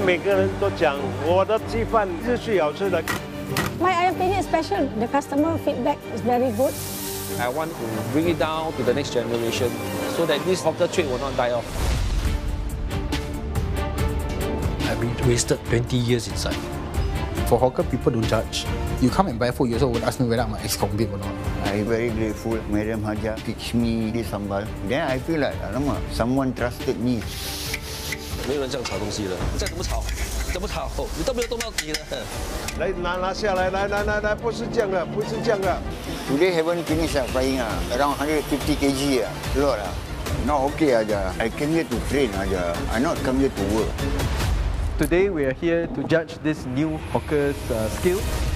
每个人都讲我的鸡饭是最好吃的。 My ayam penyet is special. The customer feedback is very good. I want to bring it down to the next generation so that this hawker trade will not die off. I've been wasted 20 years inside. For hawker, people don't judge. You come and buy food, you also would ask me whether I'm an ex-convict or not. I'm very grateful. Madam Haja teach me this sambal. Then I feel like, alamak, someone trusted me. 没有人这样炒东西了，再怎么炒，怎么炒，你都没有动到底了。 来拿下来，来，不是这样的，不是这样的。 Today haven't finished frying around 150 kg a lot Not okay aja. I came here to train aja. I not come here to work. Today we are here to judge this new hawker's skill